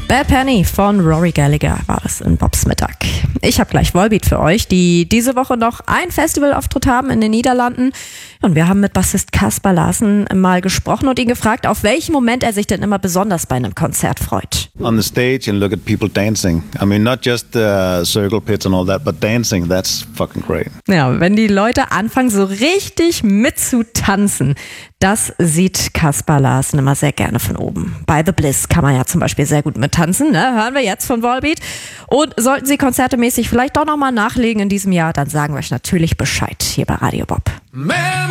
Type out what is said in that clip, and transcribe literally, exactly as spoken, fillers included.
Bad Penny von Rory Gallagher war das in Bobs Mittag. Ich habe gleich Volbeat für euch, die diese Woche noch ein Festivalauftritt haben in den Niederlanden. Und wir haben mit Bassist Kaspar Larsen mal gesprochen und ihn gefragt, auf welchen Moment er sich denn immer besonders bei einem Konzert freut. On the stage and look at people dancing. I mean, not just uh, circle pits and all that, but dancing, that's fucking great. Ja, wenn die Leute anfangen, so richtig mitzutanzen, das sieht Kaspar Larsen immer sehr gerne von oben. Bei The Bliss kann man ja zum Beispiel sehr gut mittanzen, ne? Hören wir jetzt von Volbeat. Und sollten Sie konzertemäßig vielleicht doch nochmal nachlegen in diesem Jahr, dann sagen wir euch natürlich Bescheid hier bei Radio Bob. Man.